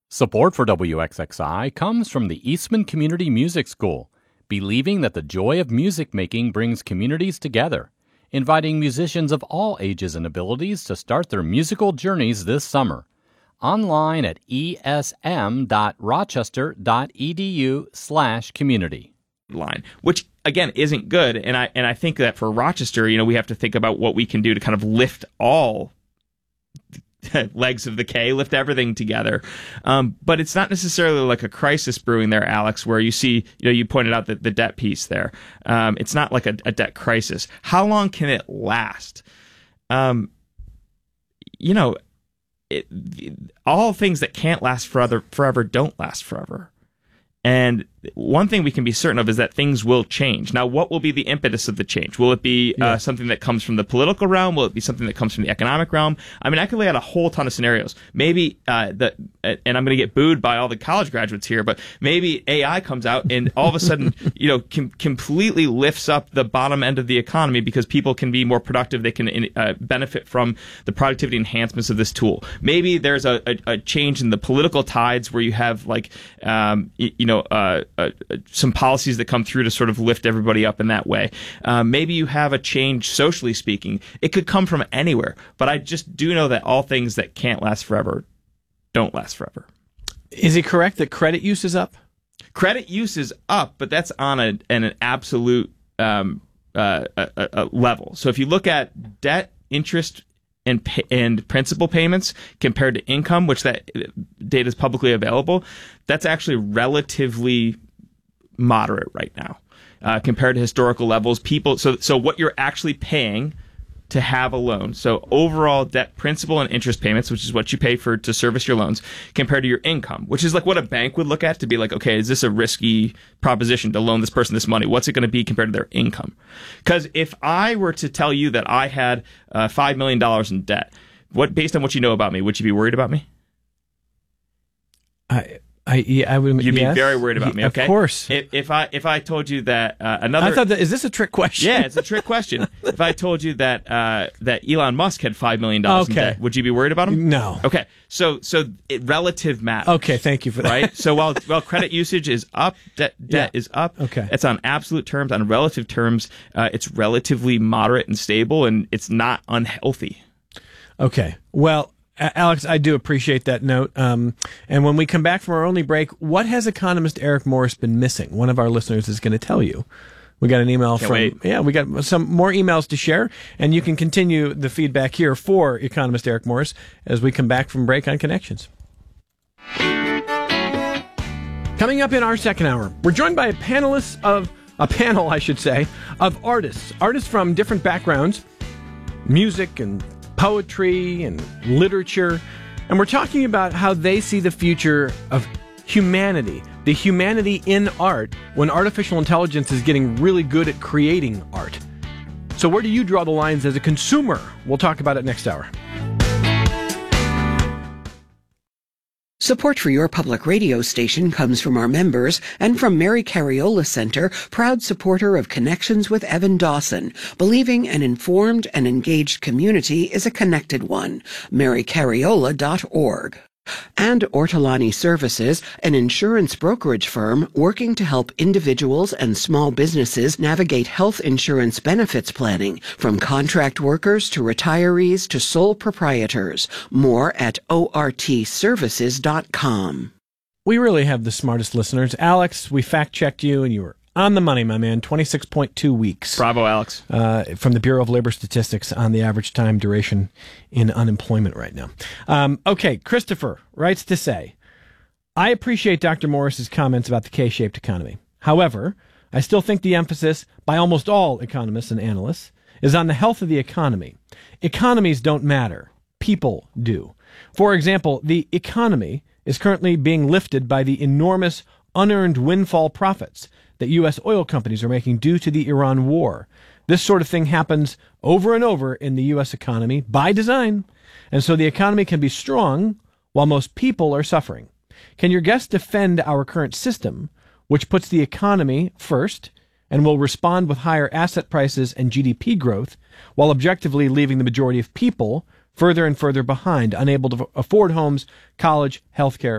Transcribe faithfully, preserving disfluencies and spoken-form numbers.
Support for W X X I comes from the Eastman Community Music School, believing that the joy of music making brings communities together, inviting musicians of all ages and abilities to start their musical journeys this summer. Online at esm.rochester.edu slash community. Line, which again isn't good, and I and I think that for Rochester, you know, we have to think about what we can do to kind of lift all legs of the K, lift everything together. Um, but it's not necessarily like a crisis brewing there, Alex, where you see, you know, you pointed out the, the debt piece there. Um, it's not like a, a debt crisis. How long can it last? Um, you know, it, all things that can't last forever, forever don't last forever. And one thing we can be certain of is that things will change. Now, what will be the impetus of the change? Will it be uh, yeah. something that comes from the political realm? Will it be something that comes from the economic realm? I mean, I could lay out a whole ton of scenarios. Maybe, uh, the, and I'm going to get booed by all the college graduates here, but maybe A I comes out and all of a sudden, you know, com- completely lifts up the bottom end of the economy because people can be more productive. They can uh, benefit from the productivity enhancements of this tool. Maybe there's a, a, a change in the political tides where you have, like, um, you, you know, uh, uh, some policies that come through to sort of lift everybody up in that way. Um, maybe you have a change socially speaking. It could come from anywhere, but I just do know that all things that can't last forever don't last forever. Is it correct that credit use is up? Credit use is up, but that's on a, an, an absolute um, uh, a, a level. So if you look at debt, interest, and pay, and principal payments compared to income, which that data is publicly available, that's actually relatively moderate right now uh, compared to historical levels. People, so so what you're actually paying to have a loan, so overall debt, principal, and interest payments, which is what you pay for to service your loans, compared to your income, which is like what a bank would look at to be like, okay, is this a risky proposition to loan this person this money? What's it going to be compared to their income? Because if I were to tell you that I had uh, five million dollars in debt, what based on what you know about me, would you be worried about me? I. I, yeah, I would. You'd yes. be very worried about me. Okay, of course. If, if I if I told you that uh, another, I thought that is this a trick question? Yeah, it's a trick question. If I told you that uh, that Elon Musk had five million dollars okay. in debt, would you be worried about him? No. Okay, so so it relative matters. Okay, thank you for that. Right. So while while credit usage is up, debt debt yeah. is up. Okay, it's on absolute terms. On relative terms, uh, it's relatively moderate and stable, and it's not unhealthy. Okay. Well, Alex, I do appreciate that note. Um, and when we come back from our only break, what has economist Eric Morris been missing? One of our listeners is going to tell you. We got an email Can't from, wait. yeah, we got some more emails to share, and you can continue the feedback here for economist Eric Morris as we come back from break on Connections. Coming up in our second hour, we're joined by a panelist of, a panel, I should say, of artists, artists from different backgrounds, music and poetry and literature, and we're talking about how they see the future of humanity, the humanity in art, when artificial intelligence is getting really good at creating art. So where do you draw the lines as a consumer? We'll talk about it next hour. Support for your public radio station comes from our members and from Mary Cariola Center, proud supporter of Connections with Evan Dawson, believing an informed and engaged community is a connected one. mary cariola dot org. And Ortolani Services, an insurance brokerage firm working to help individuals and small businesses navigate health insurance benefits planning, from contract workers to retirees to sole proprietors. More at O R T services dot com. We really have the smartest listeners. Alex, we fact-checked you, and you were on the money, my man. twenty-six point two weeks. Bravo, Alex. Uh, from the Bureau of Labor Statistics on the average time duration in unemployment right now. Um, okay, Christopher writes to say, I appreciate Doctor Morris's comments about the K-shaped economy. However, I still think the emphasis by almost all economists and analysts is on the health of the economy. Economies don't matter. People do. For example, the economy is currently being lifted by the enormous unearned windfall profits that U S oil companies are making due to the Iran war. This sort of thing happens over and over in the U S economy by design, and so the economy can be strong while most people are suffering. Can your guests defend our current system, which puts the economy first and will respond with higher asset prices and G D P growth, while objectively leaving the majority of people further and further behind, unable to afford homes, college, healthcare,